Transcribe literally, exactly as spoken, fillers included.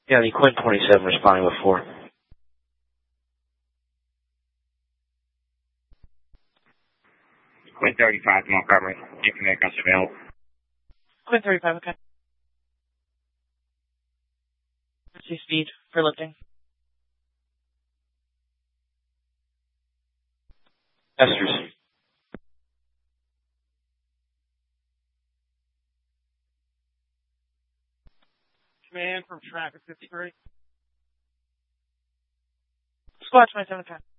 Yeah, the Quinn twenty-seven responding with four. Quinn thirty-five, Montgomery. Infinite custom available. Quinn thirty-five, okay. Let's see speed for lifting. Esters. Command from traffic fifty-three. Squad twenty-seven, okay.